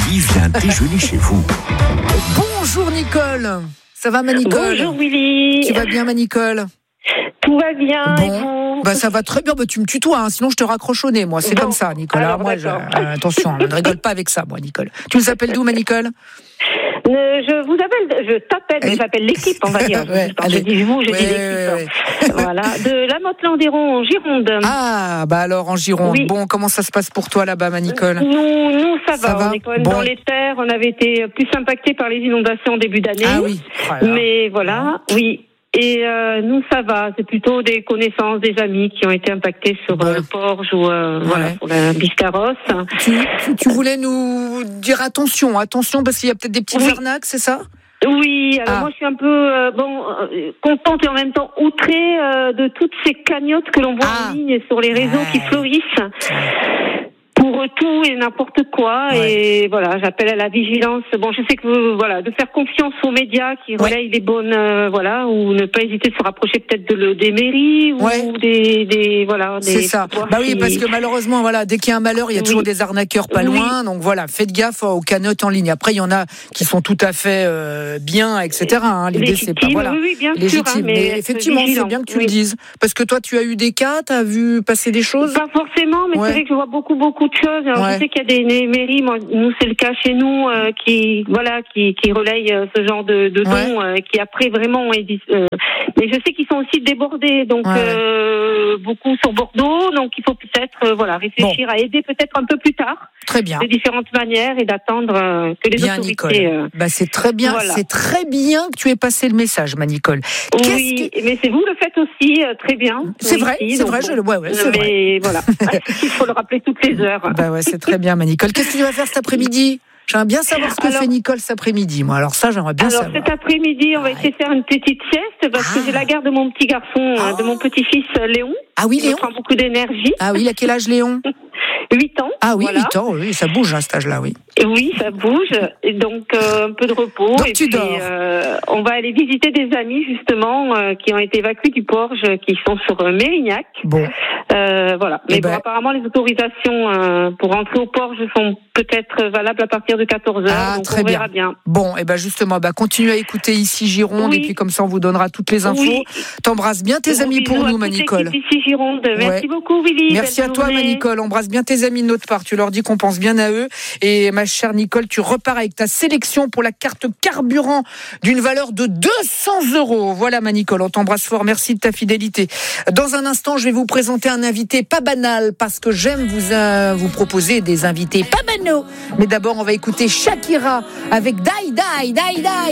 Willy vient déjeuner chez vous. Bonjour Nicole. Ça va ma Nicole? Bonjour Willy. Tu vas bien ma Nicole? Tout va bien et Bon, vous? ça va très bien. Tu me tutoies, hein, sinon je te raccroche au nez. Moi, c'est comme ça, Nicole. Alors, moi, attention, je ne rigole pas avec ça, moi, Nicole. Tu nous appelles d'où, ma Nicole? Je t'appelle, mais j'appelle l'équipe, on va dire. Je dis vous, je dis l'équipe. Voilà, de la Motte-Landéron en Gironde. Ah, alors en Gironde. Oui. Bon, comment ça se passe pour toi là-bas, ma Nicole? Nous, ça va. va On est quand même Bon. dans les terres. On avait été plus impactés par les inondations en début d'année. Ah oui. Voilà. Mais voilà, oui. Et nous, ça va. C'est plutôt des connaissances, des amis qui ont été impactés sur le Porge ou voilà, pour la Biscarrosse. Tu voulais nous dire attention, parce qu'il y a peut-être des petites arnaques, c'est ça? Oui, alors moi je suis un peu contente et en même temps outrée de toutes ces cagnottes que l'on voit en ligne sur les réseaux qui fleurissent pour tout et n'importe quoi. Et voilà, j'appelle à la vigilance. Bon, je sais que de faire confiance aux médias qui relayent les bonnes ou ne pas hésiter de se rapprocher peut-être des mairies ou des c'est ça. Oui, parce que malheureusement dès qu'il y a un malheur, il y a toujours des arnaqueurs pas loin. Donc faites gaffe aux cagnottes en ligne. Après il y en a qui sont tout à fait bien, etc. L'idée c'est pas bien légitime. sûr, mais effectivement c'est bien que tu le dises parce que toi tu as eu des cas, tu as vu passer des choses. Pas forcément, mais c'est vrai que je vois beaucoup de choses. Alors, je sais qu'il y a des mairies, nous c'est le cas chez nous, qui relayent ce genre de dons, qui après vraiment mais je sais qu'ils sont aussi débordés, donc beaucoup sur Bordeaux, donc il faut peut-être réfléchir à aider peut-être un peu plus tard. Très bien. De différentes manières et d'attendre que les autorités. C'est très bien, c'est très bien que tu aies passé le message, ma Nicole. Mais c'est vous le faites aussi très bien. C'est vrai, c'est vrai. Mais voilà, il faut le rappeler toutes les heures. C'est très bien, ma Nicole. Qu'est-ce que tu vas faire cet après-midi? J'aimerais bien savoir ce que fait Nicole cet après-midi. Moi, alors ça, j'aimerais bien savoir. Cet après-midi, on va essayer de faire une petite sieste parce que j'ai la garde de mon petit garçon, de mon petit-fils Léon. Ah oui, Léon. Il prend beaucoup d'énergie. Ah oui, il a quel âge, Léon? 8 ans. Ah oui, 8 ans, oui, ça bouge à cet âge-là, oui. Oui, ça bouge. Et donc, un peu de repos. Donc, et tu puis, dors. on va aller visiter des amis, justement, qui ont été évacués du Porge, qui sont sur Mérignac. Bon. Voilà. Mais apparemment, les autorisations pour rentrer au Porge sont peut-être valables à partir de 14h. Donc, très on verra bien. Bon, justement, continue à écouter ici Gironde, et puis comme ça, on vous donnera toutes les infos. Oui. T'embrasses bien tes amis pour nous, ma Nicole. Ici Gironde. Merci beaucoup, Willy. Merci à toi, ma Nicole. Embrasse bien tes amis de notre part. Tu leur dis qu'on pense bien à eux. Et ma chère Nicole, tu repars avec ta sélection pour la carte carburant d'une valeur de 200 €. Voilà, ma Nicole, on t'embrasse fort. Merci de ta fidélité. Dans un instant, je vais vous présenter un invité pas banal parce que j'aime vous proposer des invités pas banaux. Mais d'abord, on va écouter Shakira avec Die Die Die Die.